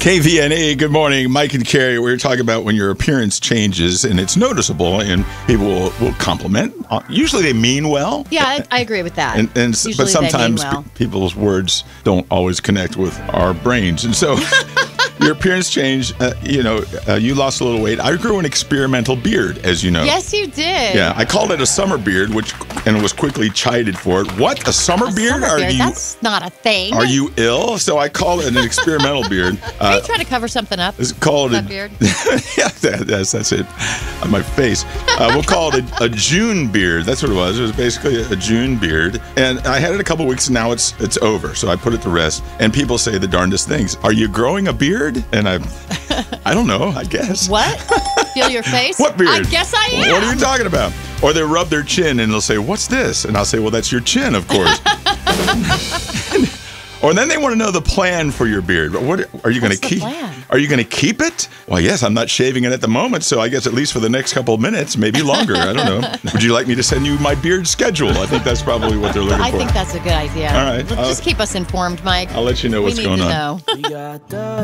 KVNA, good morning. Mike and Carrie, we were talking about when your appearance changes and it's noticeable and people will compliment. Usually they mean well. Yeah, I agree with that. But sometimes people's words don't always connect with our brains. And so your appearance changed. You lost a little weight. I grew an experimental beard, as you know. Yes, you did. Yeah, I called it a summer beard, and was quickly chided for it. What, a summer beard? That's not a thing. Are you ill? So I call it an experimental beard. Are you trying to cover something up? It's called that beard. Yeah, that's it. On my face. We'll call it a June beard. That's what it was. It was basically a June beard, and I had it a couple weeks, and now it's over. So I put it to rest. And people say the darndest things. Are you growing a beard? And I don't know. I guess. What? Feel your face? What beard? I guess I am. What are you talking about? Or they rub their chin and they'll say, "What's this?" And I'll say, "Well, that's your chin, of course." Or then they want to know the plan for your beard. What are you going to keep? Are you going to keep it? Well, yes, I'm not shaving it at the moment, so I guess at least for the next couple of minutes, maybe longer. I don't know. Would you like me to send you my beard schedule? I think that's probably what they're looking for. I think that's a good idea. All right. Just keep us informed, Mike. I'll let you know what's going on. We need to know.